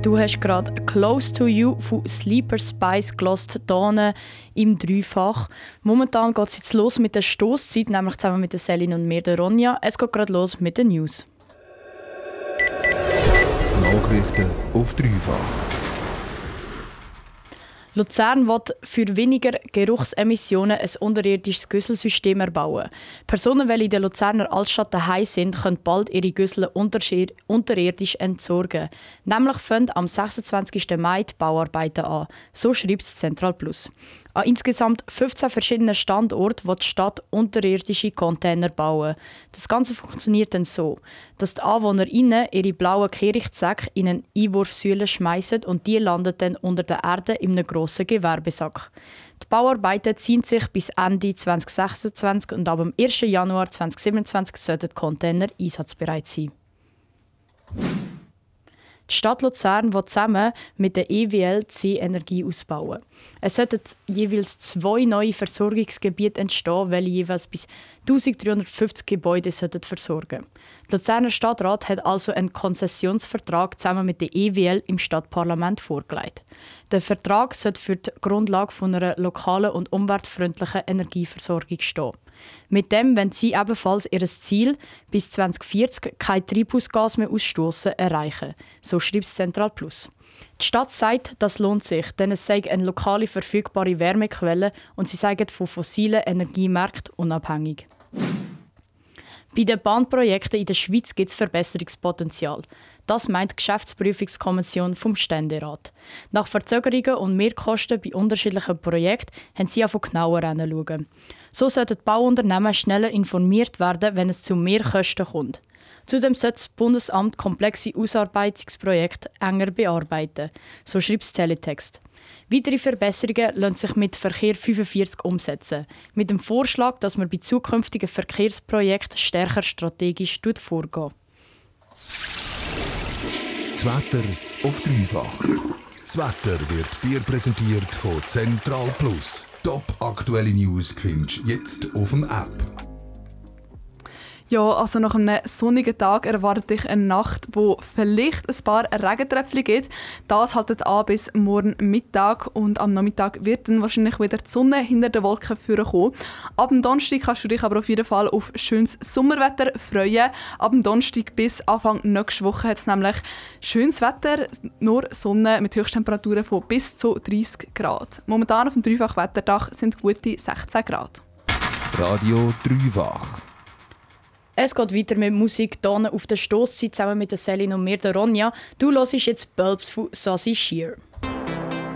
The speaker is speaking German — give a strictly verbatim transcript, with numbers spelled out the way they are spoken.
Du hast gerade «Close to You» von Sleeper Spice gehört, hier im Dreifach. Momentan geht es jetzt los mit der Stosszeit, nämlich zusammen mit der Celine und mir, der Ronja. Es geht gerade los mit den News. Nachrichten auf Dreifach. Luzern will für weniger Geruchsemissionen ein unterirdisches Güsselsystem erbauen. Personen, die in der Luzerner Altstadt daheim sind, können bald ihre Güssel unterirdisch entsorgen. Nämlich fangen am sechsundzwanzigsten Mai die Bauarbeiten an. So schreibt es Central Plus. An insgesamt fünfzehn verschiedenen Standorten will die Stadt unterirdische Container bauen. Das Ganze funktioniert dann so, dass die AnwohnerInnen ihre blauen Kehrichtsäcke in eine Einwurfsäule schmeißen und die landen dann unter der Erde in einem grossen Gewerbesack. Die Bauarbeiten ziehen sich bis Ende zwanzig sechsundzwanzig und ab dem ersten Januar zwanzig siebenundzwanzig sollten die Container einsatzbereit sein. Die Stadt Luzern will zusammen mit der E W L C Energie ausbauen. Es sollten jeweils zwei neue Versorgungsgebiete entstehen, welche jeweils bis eintausenddreihundertfünfzig Gebäude versorgen sollten. Der Luzerner Stadtrat hat also einen Konzessionsvertrag zusammen mit der E W L im Stadtparlament vorgelegt. Der Vertrag sollte für die Grundlage von einer lokalen und umweltfreundlichen Energieversorgung stehen. Mit dem wollen sie ebenfalls ihr Ziel, bis zwanzig vierzig kein Treibhausgas mehr ausstoßen, erreichen. So schreibt es Central Plus. Die Stadt sagt, das lohnt sich, denn es sei eine lokale verfügbare Wärmequelle und sie seien von fossilen Energiemärkten unabhängig. Bei den Bahnprojekten in der Schweiz gibt es Verbesserungspotenzial. Das meint die Geschäftsprüfungskommission vom Ständerat. Nach Verzögerungen und Mehrkosten bei unterschiedlichen Projekten haben sie auch genauer hinschauen. So sollten die Bauunternehmen schneller informiert werden, wenn es zu Mehrkosten kommt. Zudem sollte das Bundesamt komplexe Ausarbeitungsprojekte enger bearbeiten. So schreibt das Teletext. Weitere Verbesserungen lassen sich mit Verkehr fünfundvierzig umsetzen. Mit dem Vorschlag, dass man bei zukünftigen Verkehrsprojekten stärker strategisch vorgeht. Das Wetter auf Dreifach. Das Wetter wird dir präsentiert von Central Plus. Top aktuelle News findest du jetzt auf dem App. Ja, also nach einem sonnigen Tag erwartet dich eine Nacht, wo vielleicht ein paar Regentröpfchen gibt. Das haltet an bis morgen Mittag und am Nachmittag wird dann wahrscheinlich wieder die Sonne hinter den Wolken vorkommen. Ab dem Donnerstag kannst du dich aber auf jeden Fall auf schönes Sommerwetter freuen. Ab dem Donnerstag bis Anfang nächste Woche hat es nämlich schönes Wetter, nur Sonne mit Höchsttemperaturen von bis zu dreißig Grad. Momentan auf dem Dreifach-Wetterdach sind gute sechzehn Grad. Radio Dreifach. Es geht weiter mit Musik hier auf der Stosszeit zusammen mit der Celine und mir, der Ronja. Du hörst jetzt «Bulbs» von Sassy Shear.